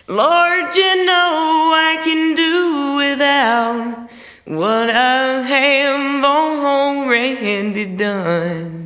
Lord, you know I can do without what I have already done.